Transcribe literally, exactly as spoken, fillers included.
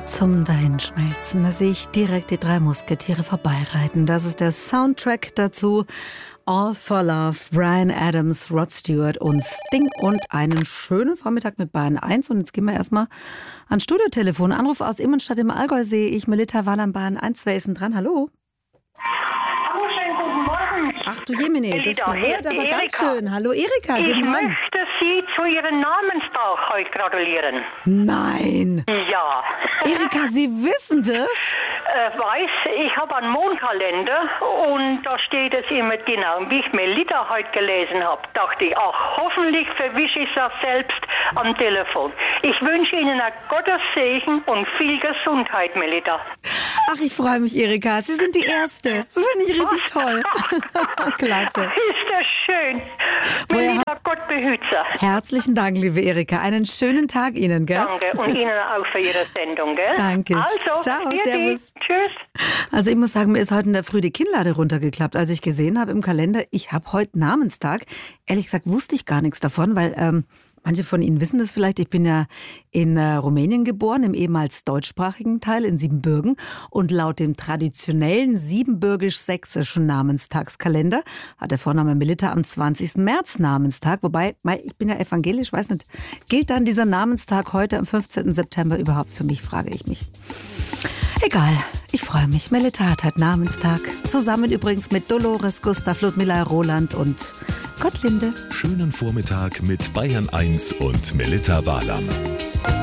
Zum Dahinschmelzen, da sehe ich direkt die drei Musketiere vorbeireiten. Das ist der Soundtrack dazu. All for Love, Bryan Adams, Rod Stewart und Sting und einen schönen Vormittag mit Bayern eins. Und jetzt gehen wir erstmal ans Studiotelefon. Anruf aus Immenstadt im Allgäu sehe ich. Melita Wahler, Bayern eins. Wer ist denn dran? Hallo? Hallo, schönen guten Morgen. Ach du Jemine, das Melita, hier hört ist die aber ganz Erika. schön. Hallo Erika, Ich guten Morgen. möchte Sie zu Ihrem Namenstag heute gratulieren. Nein. Ja. Erika, Sie wissen das? Äh, weiß, ich habe einen Mondkalender und da steht es immer genau. Und wie ich Melita heute gelesen habe, dachte ich, ach, hoffentlich verwische ich das selbst am Telefon. Ich wünsche Ihnen ein Gottes Segen und viel Gesundheit, Melita. Ach, ich freue mich, Erika. Sie sind die Erste. Das finde ich richtig toll. Klasse. Ist das schön. Woher Melita, Gott behüte Sie. Herzlichen Dank, liebe Erika. Einen schönen Tag Ihnen, gell? Danke und Ihnen auch für Ihre Sendung, gell? Danke. Also, Ciao, Vierte. servus. Tschüss. Also ich muss sagen, mir ist heute in der Früh die Kinnlade runtergeklappt, als ich gesehen habe im Kalender, ich habe heute Namenstag. Ehrlich gesagt wusste ich gar nichts davon, weil ähm, manche von Ihnen wissen das vielleicht. Ich bin ja in äh, Rumänien geboren, im ehemals deutschsprachigen Teil in Siebenbürgen. Und laut dem traditionellen siebenbürgisch-sächsischen Namenstagskalender hat der Vorname Melita am zwanzigsten März Namenstag. Wobei, mei, ich bin ja evangelisch, weiß nicht, gilt dann dieser Namenstag heute am fünfzehnten September überhaupt für mich, frage ich mich. Egal, ich freue mich. Melita hat heute Namenstag. Zusammen übrigens mit Dolores, Gustav, Ludmilla, Roland und Gottlinde. Schönen Vormittag mit Bayern eins und Melita Wahler.